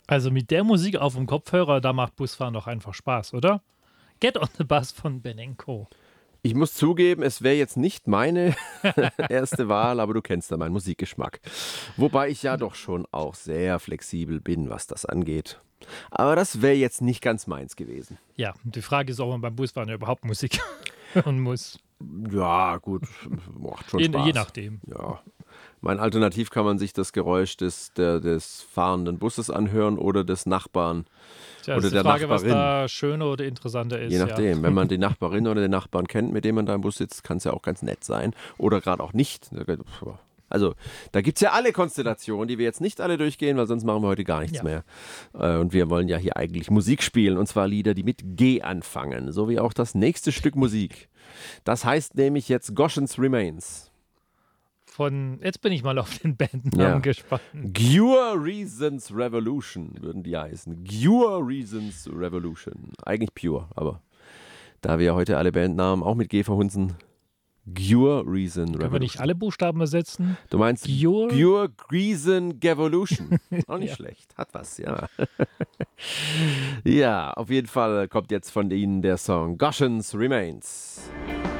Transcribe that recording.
Also mit der Musik auf dem Kopfhörer, da macht Busfahren doch einfach Spaß, oder? Get on the Bus von Benenko. Ich muss zugeben, es wäre jetzt nicht meine erste Wahl, aber du kennst ja meinen Musikgeschmack. Wobei ich ja doch schon auch sehr flexibel bin, was das angeht. Aber das wäre jetzt nicht ganz meins gewesen. Ja, die Frage ist, ob man beim Busfahren überhaupt Musik hören muss. Ja, gut, macht schon Spaß. Je nachdem. Ja. Alternativ kann man sich das Geräusch des fahrenden Busses anhören oder des Nachbarn. Tja, Oder ist die der Frage, Nachbarin. was da schöner oder interessanter ist. Je nachdem, ja. wenn man die Nachbarin oder den Nachbarn kennt, mit dem man da im Bus sitzt, kann es ja auch ganz nett sein. Oder gerade auch nicht. Also, da gibt es ja alle Konstellationen, die wir jetzt nicht alle durchgehen, weil sonst machen wir heute gar nichts mehr. Und wir wollen ja hier eigentlich Musik spielen, und zwar Lieder, die mit G anfangen, so wie auch das nächste Stück Musik. Das heißt nämlich jetzt Goshen's Remains. Jetzt bin ich mal auf den Bandnamen gespannt. Gure Reasons Revolution würden die heißen. Gure Reasons Revolution. Eigentlich Pure, aber da wir heute alle Bandnamen auch mit G verhunzen, Gure Reason Revolution. Können wir nicht alle Buchstaben ersetzen? Du meinst Gure Reason Revolution. Auch nicht schlecht. Hat was, ja. Ja, auf jeden Fall kommt jetzt von ihnen der Song Goshen's Remains.